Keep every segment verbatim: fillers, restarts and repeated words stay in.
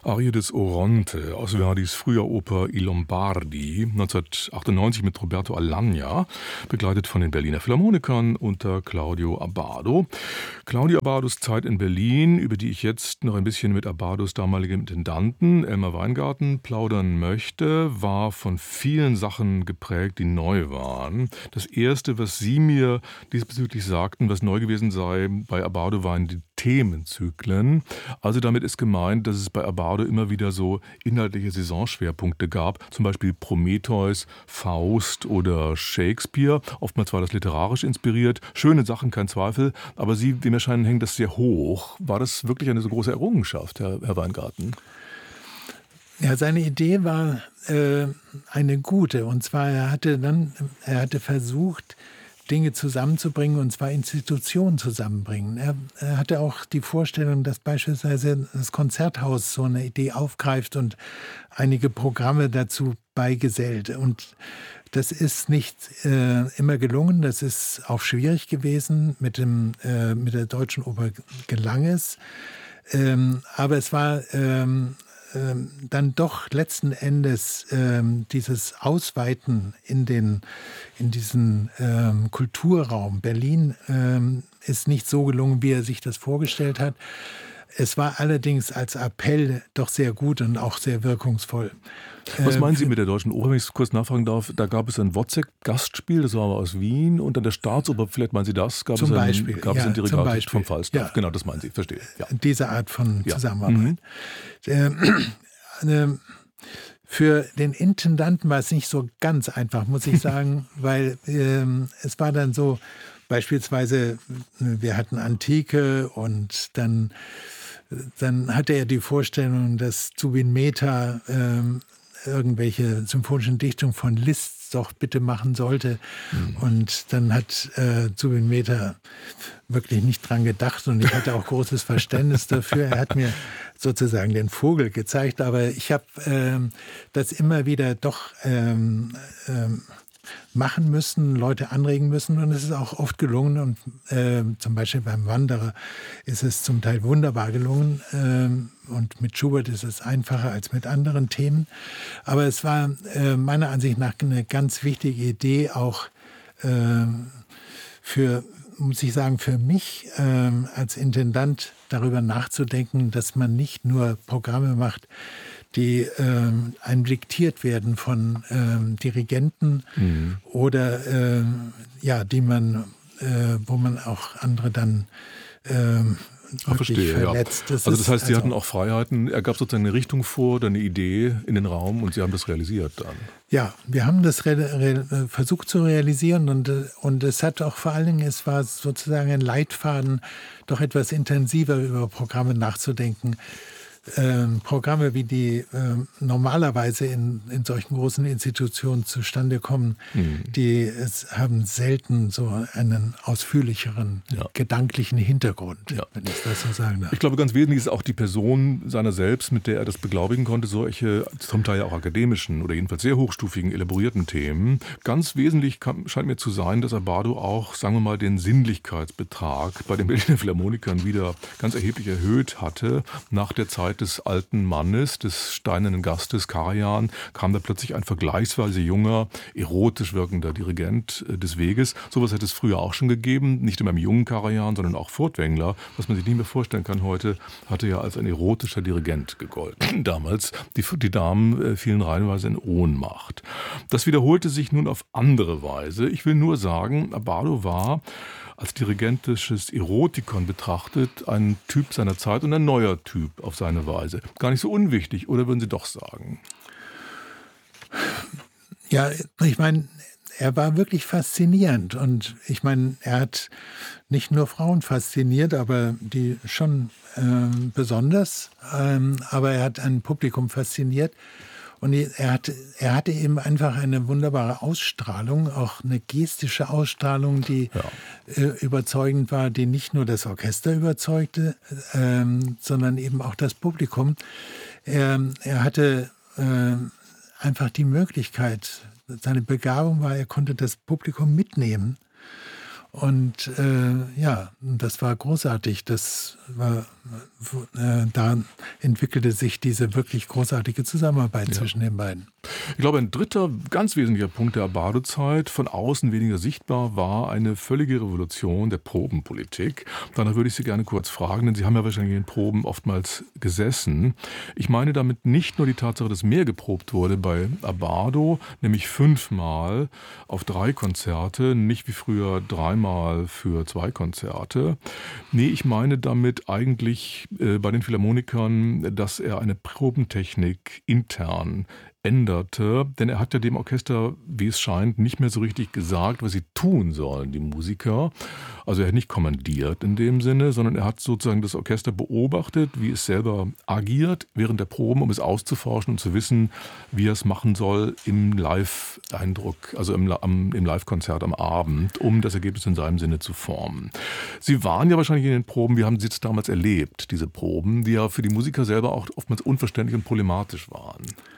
Arie des Oronte aus Verdis früher Oper I Lombardi, neunzehnhundertachtundneunzig mit Roberto Alagna, begleitet von den Berliner Philharmonikern unter Claudio Abbado. Claudio Abbados Zeit in Berlin, über die ich jetzt noch ein bisschen mit Abbados damaligem Intendanten Elmar Weingarten plaudern möchte, war von vielen Sachen geprägt, die neu waren. Das Erste, was Sie mir diesbezüglich sagten, was neu gewesen sei bei Abbado, waren die Themenzyklen. Also damit ist gemeint, dass es bei Abbado immer wieder so inhaltliche Saisonschwerpunkte gab, zum Beispiel Prometheus, Faust oder Shakespeare. Oftmals war das literarisch inspiriert. Schöne Sachen, kein Zweifel, aber Sie, dem erscheinen, hängt das sehr hoch. War das wirklich eine so große Errungenschaft, Herr, Herr Weingarten? Ja, seine Idee war äh, eine gute. Und zwar, er hatte dann, er hatte versucht, Dinge zusammenzubringen, und zwar Institutionen zusammenbringen. Er, er hatte auch die Vorstellung, dass beispielsweise das Konzerthaus so eine Idee aufgreift und einige Programme dazu beigesellt. Und das ist nicht äh, immer gelungen, das ist auch schwierig gewesen. Mit, dem, äh, mit der Deutschen Oper gelang es. Ähm, aber es war ähm, ähm, dann doch letzten Endes ähm, dieses Ausweiten in, den, in diesen ähm, Kulturraum. Berlin ähm, ist nicht so gelungen, wie er sich das vorgestellt hat. Es war allerdings als Appell doch sehr gut und auch sehr wirkungsvoll. Was meinen Sie mit der Deutschen Oper, wenn ich kurz nachfragen darf? Da gab es ein Wozzeck-Gastspiel, das war aber aus Wien. Und an der Staatsoper, vielleicht meinen Sie das? Gab zum es ein, Beispiel. Gab ja, es ein Dirigat Beispiel. vom Falstaff? Ja. Genau, das meinen Sie, verstehe. Ja. Diese Art von Ja. Zusammenarbeit. Mhm. Äh, äh, für den Intendanten war es nicht so ganz einfach, muss ich sagen, weil äh, es war dann so, beispielsweise, wir hatten Antike und dann, dann hatte er die Vorstellung, dass Zubin Mehta äh, irgendwelche symphonischen Dichtungen von Liszt doch bitte machen sollte. Mhm. Und dann hat äh, Zubin Mehta wirklich nicht dran gedacht und ich hatte auch großes Verständnis dafür. Er hat mir sozusagen den Vogel gezeigt, aber ich habe ähm, das immer wieder doch ähm, ähm, machen müssen, Leute anregen müssen, und es ist auch oft gelungen, und äh, zum Beispiel beim Wanderer ist es zum Teil wunderbar gelungen, äh, und mit Schubert ist es einfacher als mit anderen Themen, aber es war äh, meiner Ansicht nach eine ganz wichtige Idee auch äh, für, muss ich sagen, für mich äh, als Intendant darüber nachzudenken, dass man nicht nur Programme macht, die ähm, einem diktiert werden von ähm, Dirigenten mhm. oder ähm, ja, die man, äh, wo man auch andere dann ähm, Ach, verstehe, verletzt. Ja. Das also das heißt, also, Sie hatten auch Freiheiten. Er gab sozusagen eine Richtung vor oder eine Idee in den Raum und Sie haben das realisiert dann. Ja, wir haben das re- re- versucht zu realisieren und, und es hat auch vor allen Dingen, es war sozusagen ein Leitfaden, doch etwas intensiver über Programme nachzudenken. Ähm, Programme, wie die ähm, normalerweise in, in solchen großen Institutionen zustande kommen, mhm. die es haben selten so einen ausführlicheren, ja. gedanklichen Hintergrund, ja. wenn ich das so sagen darf. Ich glaube, ganz wesentlich ist auch die Person seiner selbst, mit der er das beglaubigen konnte, solche zum Teil ja auch akademischen oder jedenfalls sehr hochstufigen, elaborierten Themen. Ganz wesentlich kann, scheint mir zu sein, dass Abbado auch, sagen wir mal, den Sinnlichkeitsbetrag bei den Berliner Philharmonikern wieder ganz erheblich erhöht hatte. Nach der Zeit des alten Mannes, des steinernen Gastes Karajan, kam da plötzlich ein vergleichsweise junger, erotisch wirkender Dirigent des Weges. Sowas hätte es früher auch schon gegeben, nicht immer im jungen Karajan, sondern auch Furtwängler, was man sich nicht mehr vorstellen kann heute, hatte ja als ein erotischer Dirigent gegolten. Damals, die, die Damen fielen reihenweise in Ohnmacht. Das wiederholte sich nun auf andere Weise. Ich will nur sagen, Abbado war als dirigentisches Erotikon betrachtet, ein Typ seiner Zeit und ein neuer Typ auf seine Weise. Gar nicht so unwichtig, oder würden Sie doch sagen? Ja, ich meine, er war wirklich faszinierend und ich meine, er hat nicht nur Frauen fasziniert, aber die schon äh, besonders, ähm, aber er hat ein Publikum fasziniert. Und er hatte, er hatte eben einfach eine wunderbare Ausstrahlung, auch eine gestische Ausstrahlung, die ja. äh, überzeugend war, die nicht nur das Orchester überzeugte, ähm, sondern eben auch das Publikum. Er, er hatte äh, einfach die Möglichkeit, seine Begabung war, er konnte das Publikum mitnehmen. Und äh, ja, das war großartig. Das war, äh, da entwickelte sich diese wirklich großartige Zusammenarbeit ja. zwischen den beiden. Ich glaube, ein dritter ganz wesentlicher Punkt der Abbado-Zeit, von außen weniger sichtbar, war eine völlige Revolution der Probenpolitik. Danach würde ich Sie gerne kurz fragen, denn Sie haben ja wahrscheinlich in den Proben oftmals gesessen. Ich meine damit nicht nur die Tatsache, dass mehr geprobt wurde bei Abbado, nämlich fünfmal auf drei Konzerte, nicht wie früher dreimal für zwei Konzerte. Nee, ich meine damit eigentlich äh, bei den Philharmonikern, dass er eine Probentechnik intern änderte, denn er hat ja dem Orchester, wie es scheint, nicht mehr so richtig gesagt, was sie tun sollen, die Musiker. Also er hat nicht kommandiert in dem Sinne, sondern er hat sozusagen das Orchester beobachtet, wie es selber agiert während der Proben, um es auszuforschen und zu wissen, wie er es machen soll im Live-Eindruck, also im, am, im Live-Konzert am Abend, um das Ergebnis in seinem Sinne zu formen. Sie waren ja wahrscheinlich in den Proben, wie haben Sie es damals erlebt, diese Proben, die ja für die Musiker selber auch oftmals unverständlich und problematisch waren?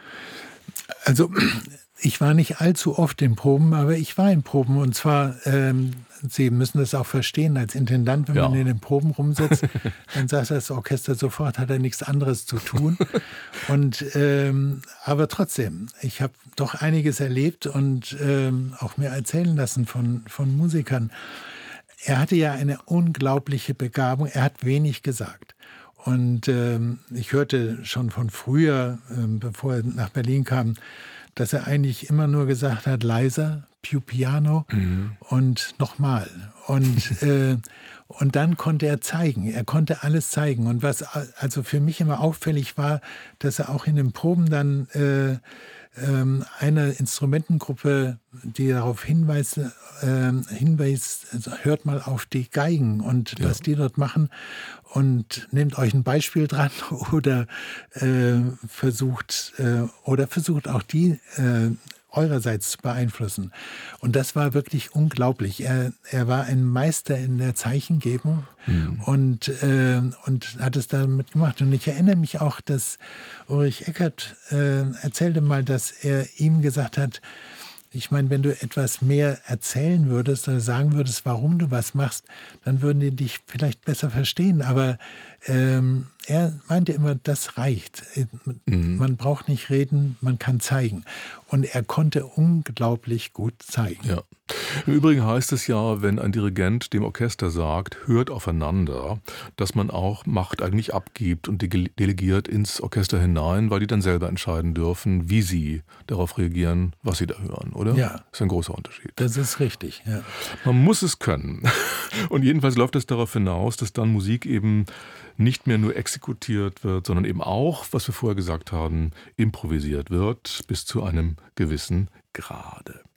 Also ich war nicht allzu oft in Proben, aber ich war in Proben. Und zwar, ähm, Sie müssen das auch verstehen, als Intendant, wenn ja. man in den Proben rumsitzt, dann sagt das Orchester sofort, hat er nichts anderes zu tun. Und ähm, aber trotzdem, ich habe doch einiges erlebt und ähm, auch mir erzählen lassen von, von Musikern. Er hatte ja eine unglaubliche Begabung, er hat wenig gesagt. Und ähm, ich hörte schon von früher, ähm, bevor er nach Berlin kam, dass er eigentlich immer nur gesagt hat, leiser, più piano mhm. und nochmal. Und, äh, und dann konnte er zeigen, er konnte alles zeigen. Und was also für mich immer auffällig war, dass er auch in den Proben dann äh, eine Instrumentengruppe, die darauf hinweist, äh, hinweist, also hört mal auf die Geigen und ja. was die dort machen und nehmt euch ein Beispiel dran oder äh, versucht äh, oder versucht auch die äh, eurerseits zu beeinflussen. Und das war wirklich unglaublich. Er, er war ein Meister in der Zeichengebung mhm. und, äh, und hat es damit gemacht. Und ich erinnere mich auch, dass Ulrich Eckert äh, erzählte mal, dass er ihm gesagt hat, ich meine, wenn du etwas mehr erzählen würdest oder sagen würdest, warum du was machst, dann würden die dich vielleicht besser verstehen. Aber ähm, er meinte immer, das reicht. Mhm. Man braucht nicht reden, man kann zeigen. Und er konnte unglaublich gut zeigen. Ja. Im Übrigen heißt es ja, wenn ein Dirigent dem Orchester sagt, hört aufeinander, dass man auch Macht eigentlich abgibt und delegiert ins Orchester hinein, weil die dann selber entscheiden dürfen, wie sie darauf reagieren, was sie da hören, oder? Ja. Das ist ein großer Unterschied. Das ist richtig, ja. Man muss es können. Und jedenfalls läuft es darauf hinaus, dass dann Musik eben nicht mehr nur exekutiert wird, sondern eben auch, was wir vorher gesagt haben, improvisiert wird, bis zu einem gewissen Grade.